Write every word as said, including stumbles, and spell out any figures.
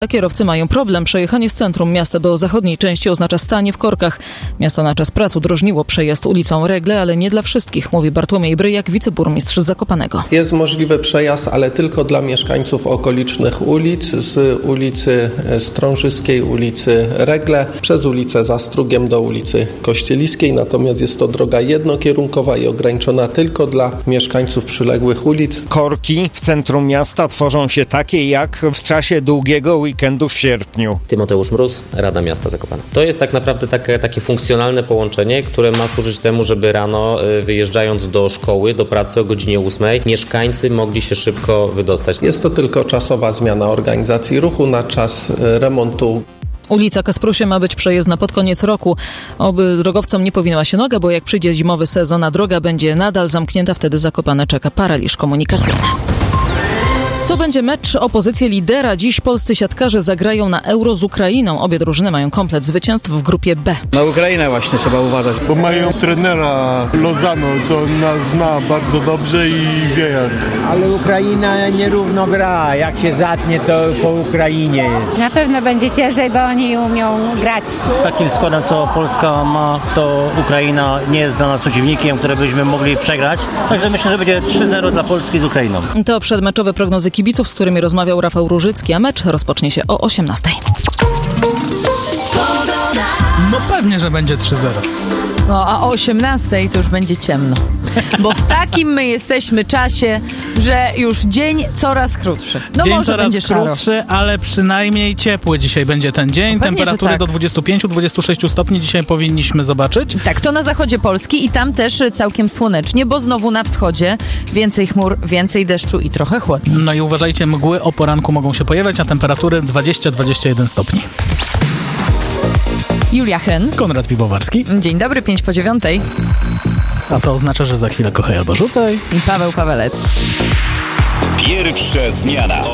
Kierowcy mają problem. Przejechanie z centrum miasta do zachodniej części oznacza stanie w korkach. Miasto na czas prac udrożniło przejazd ulicą Regle, ale nie dla wszystkich, mówi Bartłomiej Bryjak, wiceburmistrz z Zakopanego. Jest możliwy przejazd, ale tylko dla mieszkańców okolicznych ulic, z ulicy Strążyskiej, ulicy Regle, przez ulicę Zastrugiem do ulicy Kościeliskiej. Natomiast jest to droga jednokierunkowa i ograniczona tylko dla mieszkańców przyległych ulic. Korki w centrum miasta tworzą się takie jak w czasie długiego weekendu w sierpniu. Tymoteusz Mróz, Rada Miasta Zakopane. To jest tak naprawdę takie, takie funkcjonalne połączenie, które ma służyć temu, żeby rano wyjeżdżając do szkoły, do pracy o godzinie ósmej, mieszkańcy mogli się szybko wydostać. Jest to tylko czasowa zmiana organizacji ruchu na czas remontu. Ulica Kasprusie ma być przejezdna pod koniec roku. Oby drogowcom nie powinęła się noga, bo jak przyjdzie zimowy sezon, a droga będzie nadal zamknięta, wtedy Zakopane czeka paraliż komunikacyjny. To będzie mecz o pozycję lidera. Dziś polscy siatkarze zagrają na Euro z Ukrainą. Obie drużyny mają komplet zwycięstw w grupie B. Na Ukrainę właśnie trzeba uważać. Bo mają trenera Lozano, co nas zna bardzo dobrze i wie jak. Ale Ukraina nierówno gra. Jak się zatnie, to po Ukrainie jest. Na pewno będzie ciężej, bo oni umią grać. Z takim składem, co Polska ma, to Ukraina nie jest dla nas przeciwnikiem, który byśmy mogli przegrać. Także myślę, że będzie trzy zero dla Polski z Ukrainą. To przedmeczowe prognozy kibiców, z którymi rozmawiał Rafał Różycki, a mecz rozpocznie się o osiemnastej. No pewnie, że będzie trzy zero. No a o osiemnastej to już będzie ciemno. Bo w takim my jesteśmy czasie, że już dzień coraz krótszy. No dzień może coraz będzie szaro. krótszy, ale przynajmniej ciepły dzisiaj będzie ten dzień. No pewnie, temperatury tak. do dwudziestu pięciu do dwudziestu sześciu stopni dzisiaj powinniśmy zobaczyć. Tak, to na zachodzie Polski i tam też całkiem słonecznie, bo znowu na wschodzie więcej chmur, więcej deszczu i trochę chłodniej. No i uważajcie, mgły o poranku mogą się pojawiać, a temperatury dwadzieścia do dwudziestu jeden stopni. Julia Hen. Konrad Piwowarski. Dzień dobry, pięć po dziewiątej. A to oznacza, że za chwilę kochaj albo rzucaj. I Paweł Pawelec. Pierwsza zmiana.